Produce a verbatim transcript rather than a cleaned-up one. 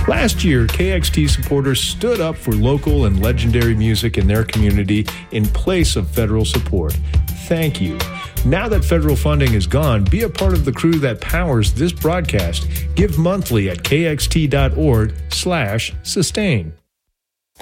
Last year, K X T supporters stood up for local and legendary music in their community in place of federal support. Thank you. Now that federal funding is gone, be a part of the crew that powers this broadcast. Give monthly at kxt.org slash sustain.